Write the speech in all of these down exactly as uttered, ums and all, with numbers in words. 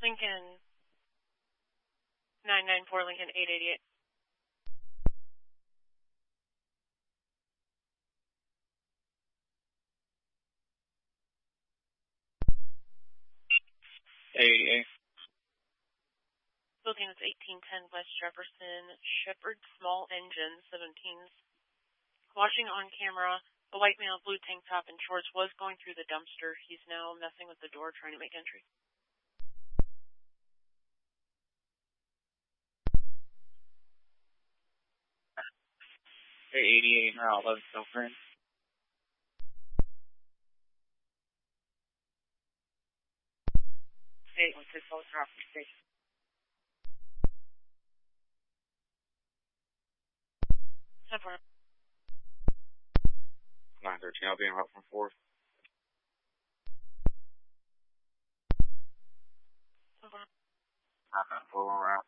Lincoln nine nine four, Lincoln eight eighty-eight. eight eighty-eight. Building is eighteen ten West Jefferson, Shepherd Small Engine, seventeens. Watching on camera, a white male, blue tank top and shorts was going through the dumpster. He's now messing with the door, trying to make entry. eight eighty-eight now, eleven Silvergreen. eight one six, all drop from station. Seven. nine thirteen, I'll be in route from fourth. Seven. I'm not full around.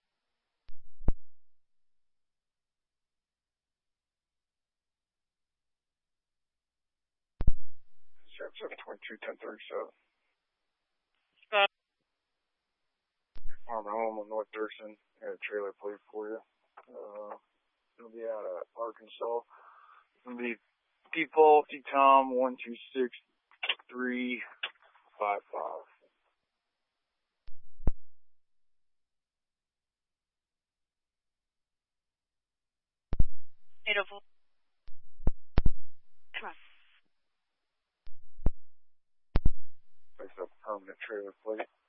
seven twenty-two, ten thirty-seven. Stop. On the home on North Thurston. Got a trailer plate for you. Uh, it'll be out of Arkansas. It'll be P-Paul, T-Tom, one two six three five five. eight oh four. Come on. Place up permanent trailer plate.